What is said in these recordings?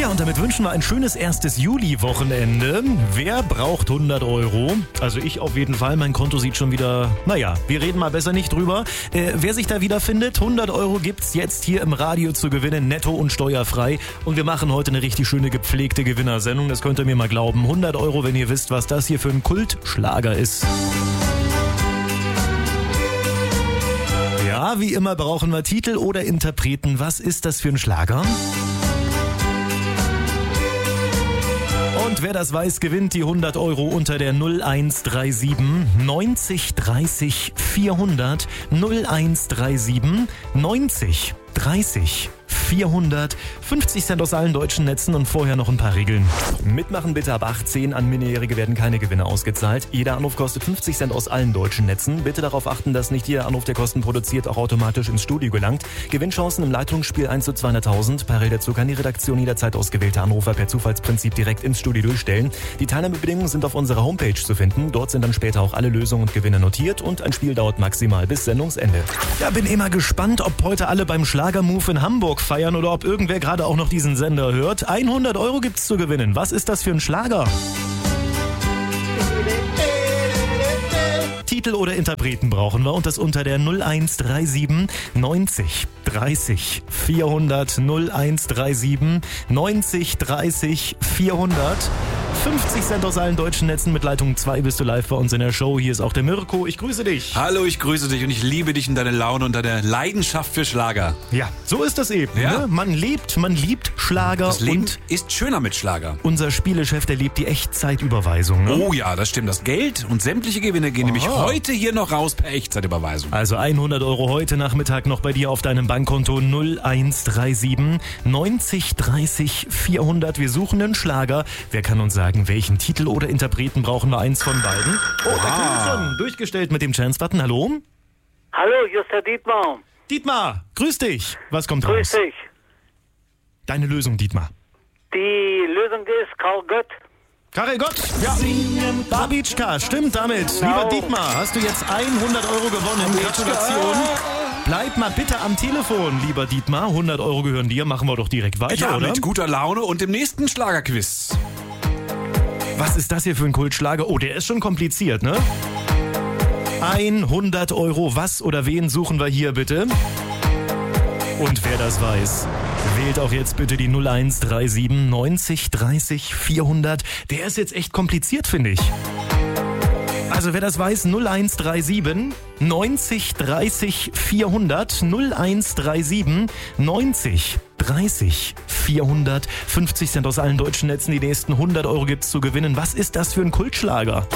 Ja, und damit wünschen wir ein schönes erstes Juli-Wochenende. Wer braucht 100 Euro? Also ich auf jeden Fall. Mein Konto sieht schon wieder, naja, wir reden mal besser nicht drüber. Wer sich da wiederfindet, 100 Euro gibt's jetzt hier im Radio zu gewinnen, netto und steuerfrei. Und wir machen heute eine richtig schöne gepflegte Gewinnersendung. Das könnt ihr mir mal glauben. 100 Euro, wenn ihr wisst, was das hier für ein Kultschlager ist. Ja, wie immer brauchen wir Titel oder Interpreten. Was ist das für ein Schlager? Und wer das weiß, gewinnt die 100 Euro unter der 0137 90 30 400 0137 90 30 400, 50 Cent aus allen deutschen Netzen und vorher noch ein paar Regeln. Mitmachen bitte ab 18, an Minderjährige werden keine Gewinne ausgezahlt. Jeder Anruf kostet 50 Cent aus allen deutschen Netzen. Bitte darauf achten, dass nicht jeder Anruf, der Kosten produziert, auch automatisch ins Studio gelangt. Gewinnchancen im Leitungsspiel 1 zu 200.000. Parallel dazu kann die Redaktion jederzeit ausgewählte Anrufer per Zufallsprinzip direkt ins Studio durchstellen. Die Teilnahmebedingungen sind auf unserer Homepage zu finden. Dort sind dann später auch alle Lösungen und Gewinne notiert und ein Spiel dauert maximal bis Sendungsende. Ja, bin immer gespannt, ob heute alle beim Schlagermove in Hamburg feiern oder ob irgendwer gerade auch noch diesen Sender hört. 100 Euro gibt's zu gewinnen. Was ist das für ein Schlager? Titel oder Interpreten brauchen wir und das unter der 0137 90 30 400 0137 90 30 400. 50 Cent aus allen deutschen Netzen mit Leitung 2 bist du live bei uns in der Show. Hier ist auch der Mirko. Ich grüße dich. Hallo, ich grüße dich und ich liebe dich und deine Laune und deine Leidenschaft für Schlager. Ja, so ist das eben. Ja. Ne? Man liebt Schlager. Das Leben und ist schöner mit Schlager. Unser Spielechef, der liebt die Echtzeitüberweisung. Ne? Oh ja, das stimmt. Das Geld und sämtliche Gewinne gehen nämlich heute hier noch raus per Echtzeitüberweisung. Also 100 Euro heute Nachmittag noch bei dir auf deinem Bankkonto 0137 90 30 400. Wir suchen einen Schlager. Wer kann uns sagen, welchen Titel oder Interpreten brauchen wir? Eins von beiden. Oh, da klingelt schon. Durchgestellt mit dem Chance-Button. Hallo? Hallo, hier ist der Dietmar. Dietmar, grüß dich. Was kommt raus? Grüß dich. Deine Lösung, Dietmar. Die Lösung ist Karl Gott. Karel Gott. Ja. Babitschka, stimmt damit. Genau. Lieber Dietmar, hast du jetzt 100 Euro gewonnen. Gratulation. Bleib mal bitte am Telefon, lieber Dietmar. 100 Euro gehören dir. Machen wir doch direkt weiter, Ja, oder? mit guter Laune und dem nächsten Schlagerquiz. Was ist das hier für ein Kultschlager? Oh, der ist schon kompliziert, ne? 100 Euro. Was oder wen suchen wir hier bitte? Und wer das weiß, wählt auch jetzt bitte die 0137 90 30 400. Der ist jetzt echt kompliziert, finde ich. Also wer das weiß, 0137 90 30 400 0137 90 30 400. 50 Cent aus allen deutschen Netzen. Die nächsten 100 Euro gibt's zu gewinnen. Was ist das für ein Kultschlager?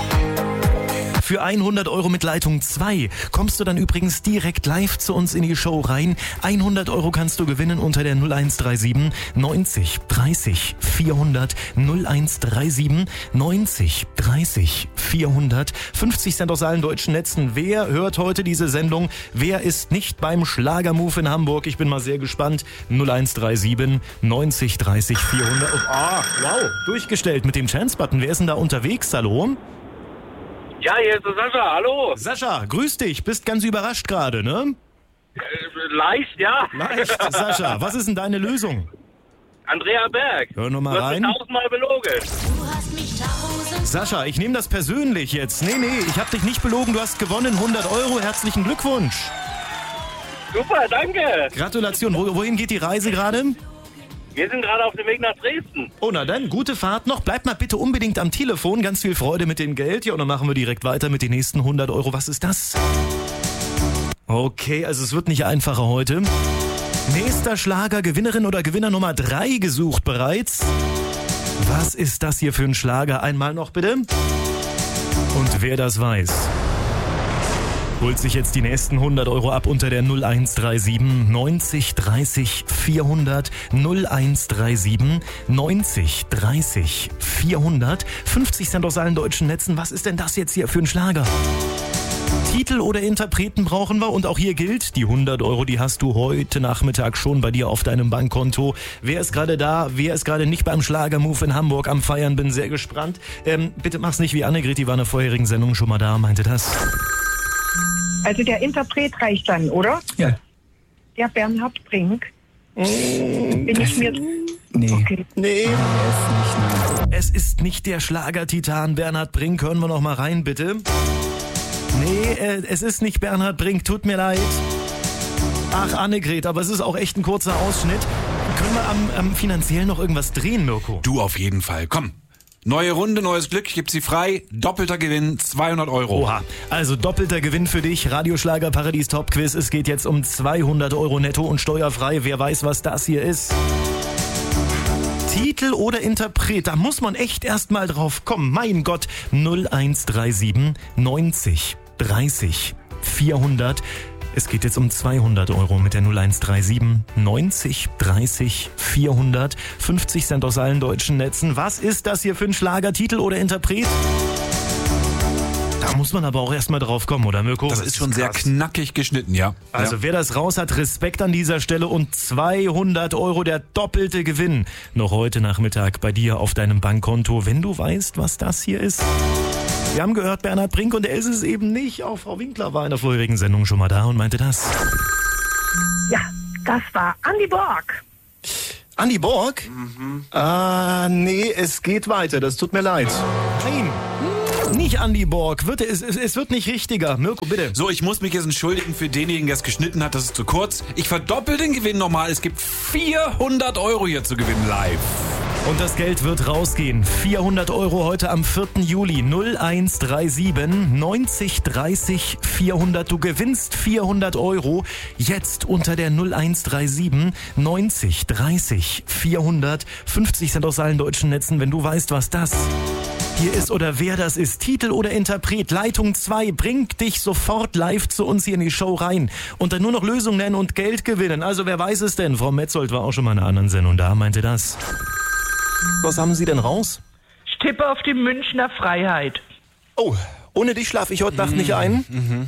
Für 100 Euro mit Leitung 2 kommst du dann übrigens direkt live zu uns in die Show rein. 100 Euro kannst du gewinnen unter der 0137 90 30 400 0137 90 30 400. 50 Cent aus allen deutschen Netzen. Wer hört heute diese Sendung? Wer ist nicht beim Schlagermove in Hamburg? Ich bin mal sehr gespannt. 0137 90 30 400. Oh, wow. Durchgestellt mit dem Chance-Button. Wer ist denn da unterwegs? Hallo? Ja, hier ist der Sascha. Hallo. Sascha, grüß dich. Bist ganz überrascht gerade, ne? Leicht, ja. Leicht, Sascha. Was ist denn deine Lösung? Andrea Berg. Hör noch mal Du hast rein. mich 1000-mal belogen. Sascha, ich nehme das persönlich jetzt. Nee, ich hab dich nicht belogen. Du hast gewonnen. 100 Euro. Herzlichen Glückwunsch. Super, danke. Gratulation. Wohin geht die Reise gerade? Wir sind gerade auf dem Weg nach Dresden. Oh, na dann, gute Fahrt noch. Bleib mal bitte unbedingt am Telefon. Ganz viel Freude mit dem Geld. Ja, und dann machen wir direkt weiter mit den nächsten 100 Euro. Was ist das? Okay, also es wird nicht einfacher heute. Nächster Schlager, Gewinnerin oder Gewinner Nummer 3 gesucht bereits. Was ist das hier für ein Schlager? Einmal noch bitte. Und wer das weiß, holt sich jetzt die nächsten 100 Euro ab unter der 0137 90 30 400 0137 90 30 400. 50 Cent aus allen deutschen Netzen. Was ist denn das jetzt hier für ein Schlager? Titel oder Interpreten brauchen wir und auch hier gilt, die 100 Euro, die hast du heute Nachmittag schon bei dir auf deinem Bankkonto. Wer ist gerade da? Wer ist gerade nicht beim Schlagermove in Hamburg am Feiern? Bin sehr gespannt. Bitte mach's nicht wie Annegret, die war in der vorherigen Sendung schon mal da, meinte das. Also der Interpret reicht dann, oder? Ja. Der Bernhard Brink. Bin ich mir Nee. Okay. Nee. Er ist nicht, nein. Es ist nicht der Schlagertitan Bernhard Brink. Hören wir noch mal rein, bitte. Nee, es ist nicht Bernhard Brink. Tut mir leid. Ach, Annegret, aber es ist auch echt ein kurzer Ausschnitt. Können wir am finanziell noch irgendwas drehen, Mirko? Du auf jeden Fall. Komm. Neue Runde, neues Glück. Ich gebe sie frei. Doppelter Gewinn, 200 Euro. Oha, also doppelter Gewinn für dich. Radioschlager Paradies Top Quiz. Es geht jetzt um 200 Euro netto und steuerfrei. Wer weiß, was das hier ist? Titel oder Interpret, da muss man echt erstmal drauf kommen. Mein Gott, 0137 90 30 400. Es geht jetzt um 200 Euro mit der 0137 90 30 400. 50 Cent aus allen deutschen Netzen. Was ist das hier für ein Schlagertitel oder Interpret? Da muss man aber auch erstmal drauf kommen, oder Mirko? Das ist schon sehr knackig geschnitten, ja. Also wer das raus hat, Respekt an dieser Stelle und 200 Euro, der doppelte Gewinn. Noch heute Nachmittag bei dir auf deinem Bankkonto, wenn du weißt, was das hier ist. Wir haben gehört, Bernhard Brink, und er ist es eben nicht. Auch Frau Winkler war in der vorherigen Sendung schon mal da und meinte das. Ja, das war Andi Borg. Andi Borg? Nee, es geht weiter. Das tut mir leid. Nein, nicht Andi Borg. Es wird nicht richtiger. Mirko, bitte. So, ich muss mich jetzt entschuldigen für denjenigen, der es geschnitten hat. Das ist zu kurz. Ich verdoppel den Gewinn nochmal. Es gibt 400 Euro hier zu gewinnen live. Und das Geld wird rausgehen. 400 Euro heute am 4. Juli. 0137 90 30 400. Du gewinnst 400 Euro. Jetzt unter der 0137 90 30 400. 50 Cent aus allen deutschen Netzen, wenn du weißt, was das hier ist oder wer das ist. Titel oder Interpret. Leitung 2 bringt dich sofort live zu uns hier in die Show rein. Und dann nur noch Lösung nennen und Geld gewinnen. Also wer weiß es denn? Frau Metzold war auch schon mal in einer anderen Sendung da, meinte das. Was haben Sie denn raus? Ich tippe auf die Münchner Freiheit. Oh, ohne dich schlafe ich heute Nacht nicht ein.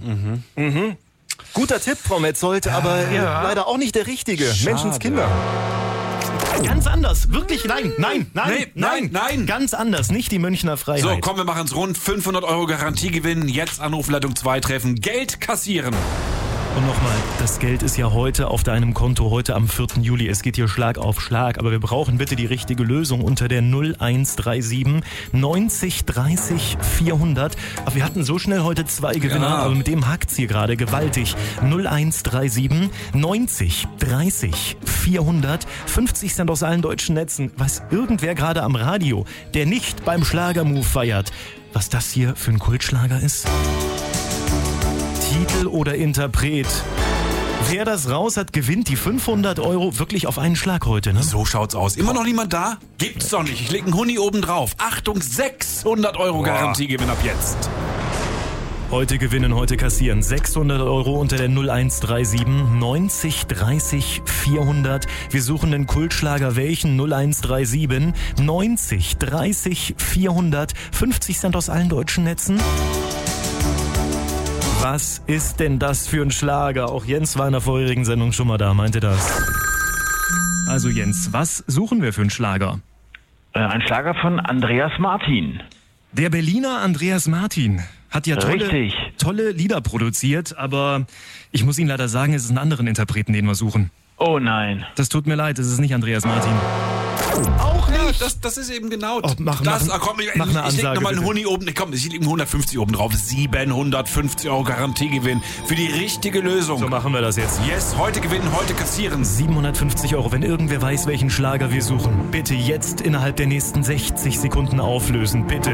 Guter Tipp, Frau Metzold, aber leider auch nicht der richtige. Schade. Menschenskinder. Ganz anders. Wirklich, nein. Nein. Ganz anders, nicht die Münchner Freiheit. So, komm, wir machen es rund. 500 Euro Garantiegewinn. Jetzt Anrufleitung 2 treffen. Geld kassieren. Und nochmal, das Geld ist ja heute auf deinem Konto, heute am 4. Juli. Es geht hier Schlag auf Schlag, aber wir brauchen bitte die richtige Lösung unter der 0137 90 30 400. Aber wir hatten so schnell heute 2 Gewinner, aber mit dem hackt's hier gerade gewaltig. 0137 90 30 400. 50 Cent aus allen deutschen Netzen. Weiß irgendwer gerade am Radio, der nicht beim Schlagermove feiert, was das hier für ein Kultschlager ist? Titel oder Interpret. Wer das raus hat, gewinnt die 500 Euro wirklich auf einen Schlag heute, ne? So schaut's aus. Immer noch niemand da? Gibt's doch nicht. Ich leg einen Huni oben drauf. Achtung, 600 Euro Garantiegewinn ab jetzt. Heute gewinnen, heute kassieren. 600 Euro unter der 0137 90 30 400. Wir suchen den Kultschlager. Welchen? 0137 90 30 400. 50 Cent aus allen deutschen Netzen. Was ist denn das für ein Schlager? Auch Jens war in der vorherigen Sendung schon mal da, meinte das. Also Jens, was suchen wir für einen Schlager? Ein Schlager von Andreas Martin. Der Berliner Andreas Martin hat ja tolle Lieder produziert, aber ich muss Ihnen leider sagen, es ist einen anderen Interpreten, den wir suchen. Oh nein. Das tut mir leid, es ist nicht Andreas Martin. Auch nicht? Ja, das ist eben genau mach eine ich leg Ansage, nochmal einen bitte. Huni oben. Komm, ich leg 150 oben drauf. 750 Euro Garantiegewinn für die richtige Lösung. So machen wir das jetzt. Yes, heute gewinnen, heute kassieren. 750 Euro, wenn irgendwer weiß, welchen Schlager wir suchen. Bitte jetzt innerhalb der nächsten 60 Sekunden auflösen, bitte.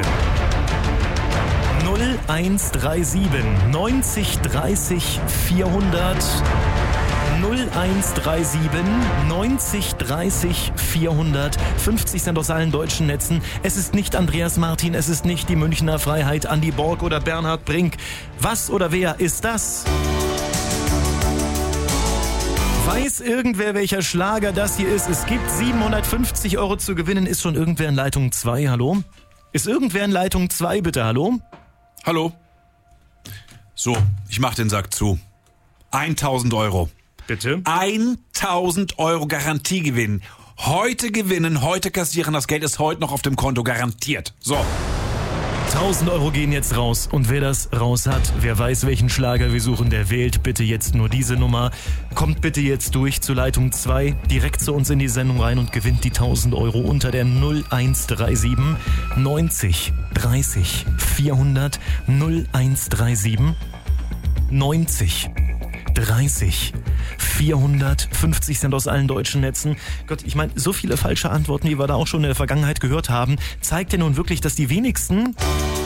0137 90 30 400. 0137 90 30 400. 50 Cent aus allen deutschen Netzen. Es ist nicht Andreas Martin, es ist nicht die Münchner Freiheit, Andi Borg oder Bernhard Brink. Was oder wer ist das? Weiß irgendwer, welcher Schlager das hier ist? Es gibt 750 Euro zu gewinnen. Ist schon irgendwer in Leitung 2? Hallo? Ist irgendwer in Leitung 2, bitte? Hallo? Hallo? So, ich mach den Sack zu. 1000 Euro. Bitte? 1000 Euro Garantiegewinn. Heute gewinnen, heute kassieren. Das Geld ist heute noch auf dem Konto garantiert. So. 1000 Euro gehen jetzt raus. Und wer das raus hat, wer weiß, welchen Schlager wir suchen, der wählt bitte jetzt nur diese Nummer. Kommt bitte jetzt durch zur Leitung 2, direkt zu uns in die Sendung rein und gewinnt die 1000 Euro unter der 0137 90 30 400 0137 90 30 400, 50 Cent aus allen deutschen Netzen. Gott, ich meine, so viele falsche Antworten, die wir da auch schon in der Vergangenheit gehört haben, zeigt ja nun wirklich, dass die wenigsten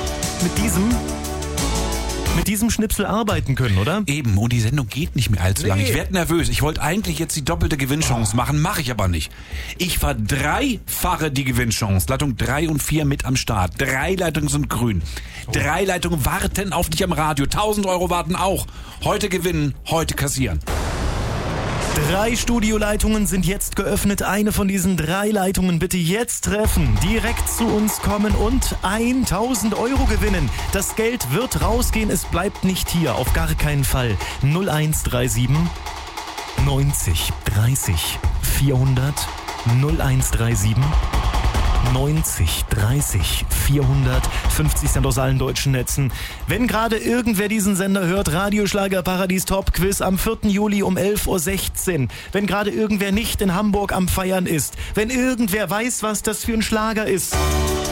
mit diesem Schnipsel arbeiten können, oder? Eben, und die Sendung geht nicht mehr allzu lang. Ich werde nervös. Ich wollte eigentlich jetzt die doppelte Gewinnchance machen, mache ich aber nicht. Ich verdreifache die Gewinnchance. Leitung 3 und 4 mit am Start. 3 Leitungen sind grün. 3 Leitungen warten auf dich am Radio. 1000 Euro warten auch. Heute gewinnen, heute kassieren. 3 Studioleitungen sind jetzt geöffnet. Eine von diesen 3 Leitungen bitte jetzt treffen, direkt zu uns kommen und 1000 Euro gewinnen. Das Geld wird rausgehen, es bleibt nicht hier, auf gar keinen Fall. 0137 90 30 400 0137 90 30 400, 50 Cent aus allen deutschen Netzen. Wenn gerade irgendwer diesen Sender hört, Radioschlager Paradies Top Quiz am 4. Juli um 11.16 Uhr. Wenn gerade irgendwer nicht in Hamburg am Feiern ist. Wenn irgendwer weiß, was das für ein Schlager ist.